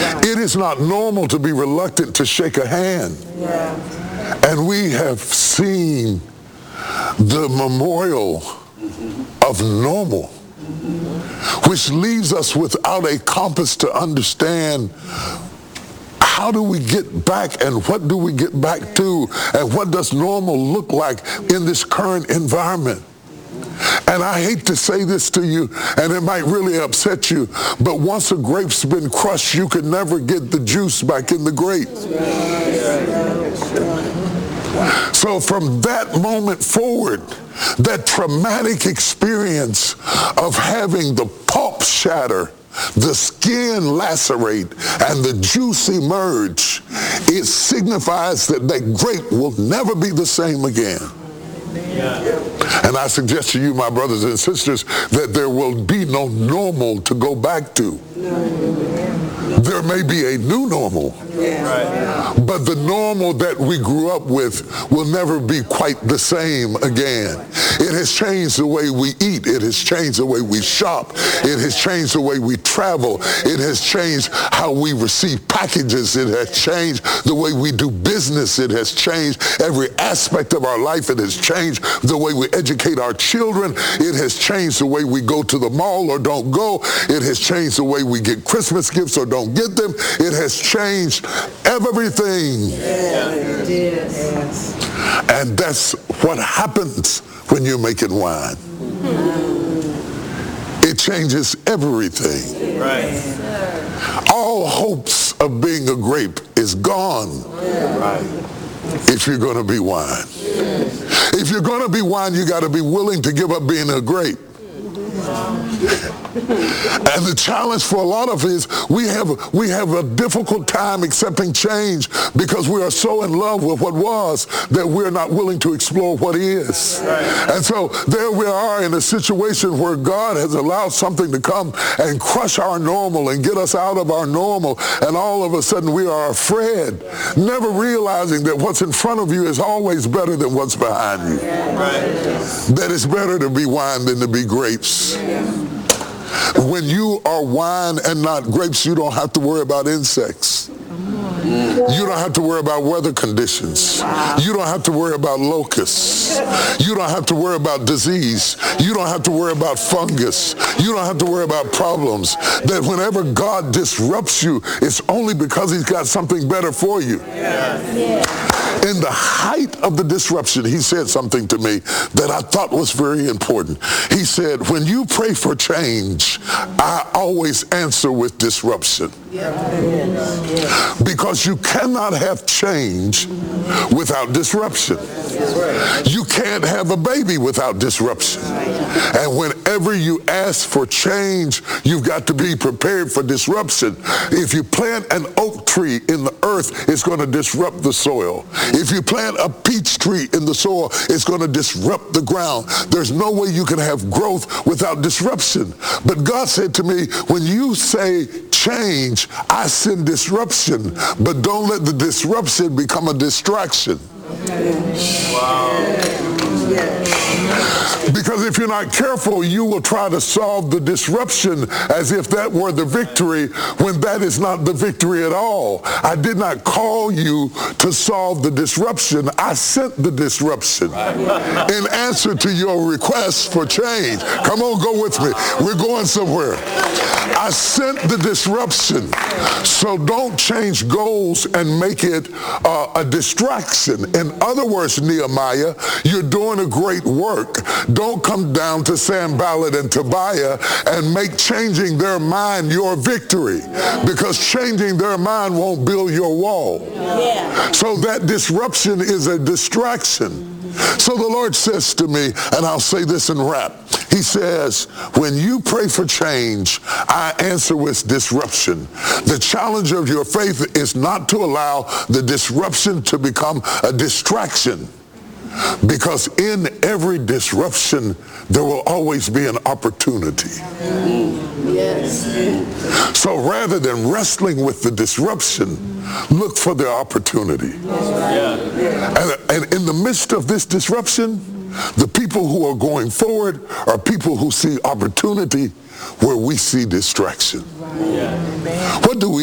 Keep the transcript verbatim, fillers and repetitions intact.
It is not normal to be reluctant to shake a hand. And we have seen the memorial of normal, which leaves us without a compass to understand how do we get back and what do we get back to and what does normal look like in this current environment. And I hate to say this to you, and it might really upset you, but once a grape's been crushed, you can never get the juice back in the grape. So from that moment forward, that traumatic experience of having the pulp shatter, the skin lacerate, and the juice emerge, it signifies that that grape will never be the same again. And I suggest to you, my brothers and sisters, that there will be no normal to go back to. There may be a new normal, but the normal that we grew up with will never be quite the same again. It has changed the way we eat. It has changed the way we shop. It has changed the way we travel. It has changed how we receive packages. It has changed the way we do business. It has changed every aspect of our life. It has changed the way we educate our children. It has changed the way we go to the mall or don't go. It has changed the way we get Christmas gifts or don't get them. It has changed everything. Yes. And that's what happens when you're making wine. It changes everything. Right. All hopes of being a grape is gone. Right. If you're going to be wine. If you're going to be wine, you got to be willing to give up being a grape. And the challenge for a lot of it is we have we have a difficult time accepting change because we are so in love with what was that we're not willing to explore what is. And so there we are in a situation where God has allowed something to come and crush our normal and get us out of our normal, and all of a sudden we are afraid, never realizing that what's in front of you is always better than what's behind you. That it's better to be wine than to be grapes. When you are wine and not grapes, you don't have to worry about insects. You don't have to worry about weather conditions. You don't have to worry about locusts. You don't have to worry about disease. You don't have to worry about fungus. You don't have to worry about problems. That whenever God disrupts you, it's only because he's got something better for you. In the height of the disruption, he said something to me that I thought was very important. He said, when you pray for change, I always answer with disruption. Because you cannot have change without disruption. You can't have a baby without disruption. And whenever you ask for change, you've got to be prepared for disruption. If you plant an oak tree in the earth, it's going to disrupt the soil. If you plant a peach tree in the soil, it's going to disrupt the ground. There's no way you can have growth without disruption. But God said to me, when you say change, I send disruption, but don't let the disruption become a distraction. Wow. Because if you're not careful, you will try to solve the disruption as if that were the victory, when that is not the victory at all. I did not call you to solve the disruption. I sent the disruption in answer to your request for change. Come on, go with me. We're going somewhere. I sent the disruption. So don't change goals and make it uh, a distraction. In other words, Nehemiah, you're doing a great work. Don't come down to Sanballat and Tobiah and make changing their mind your victory, because changing their mind won't build your wall. Yeah. So that disruption is a distraction. So the Lord says to me, and I'll say this in wrap, he says, when you pray for change, I answer with disruption. The challenge of your faith is not to allow the disruption to become a distraction. Because in every disruption, there will always be an opportunity. Yes. So rather than wrestling with the disruption, look for the opportunity. And, and in the midst of this disruption, the people who are going forward are people who see opportunity where we see distraction. What do we